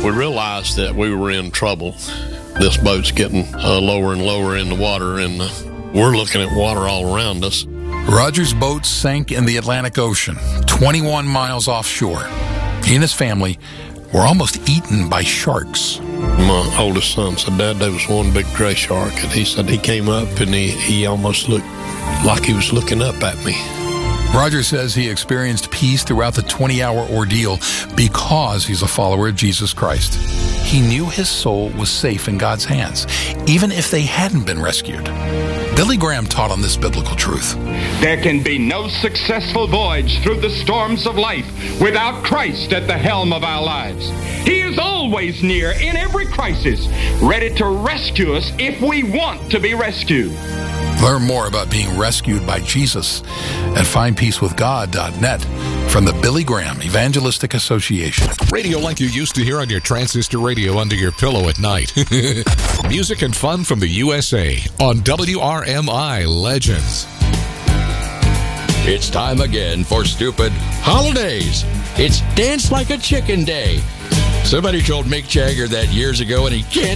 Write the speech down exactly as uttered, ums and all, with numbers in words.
We realized that we were in trouble. This boat's getting uh, lower and lower in the water, and uh, we're looking at water all around us. Roger's boat sank in the Atlantic Ocean, twenty-one miles offshore. He and his family were almost eaten by sharks. My oldest son said, Dad, there was one big gray shark, and he said he came up and he, he almost looked like he was looking up at me. Roger says he experienced peace throughout the twenty-hour ordeal because he's a follower of Jesus Christ. He knew his soul was safe in God's hands, even if they hadn't been rescued. Billy Graham taught on this biblical truth. There can be no successful voyage through the storms of life without Christ at the helm of our lives. He is always near in every crisis, ready to rescue us if we want to be rescued. Learn more about being rescued by Jesus at find peace with god dot net from the Billy Graham Evangelistic Association. Radio like you used to hear on your transistor radio under your pillow at night. Music and fun from the U S A on W R M I Legends. It's time again for Stupid Holidays. It's Dance Like a Chicken Day. Somebody told Mick Jagger that years ago, and he can't